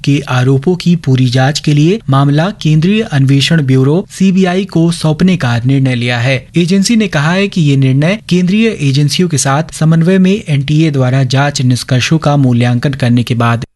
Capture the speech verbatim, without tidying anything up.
के आरोपों की पूरी जांच के लिए मामला केंद्रीय अन्वेषण ब्यूरो सीबीआई को सौंपने का निर्णय लिया है। एजेंसी ने कहा है कि ये निर्णय केंद्रीय एजेंसियों के साथ समन्वय में एनटीए द्वारा जांच निष्कर्षों का मूल्यांकन करने के बाद